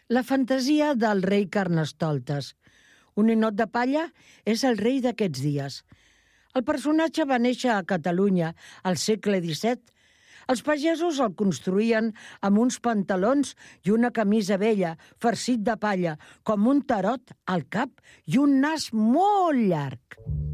La fantasia del rei Carnestoltes. Un ninot de palla és el rei d'aquests dies. El personatge va néixer a Catalunya al segle XVII. Els pagesos el construïen amb uns pantalons i una camisa vella, farcit de palla, com un tarot al cap i un nas molt llarg.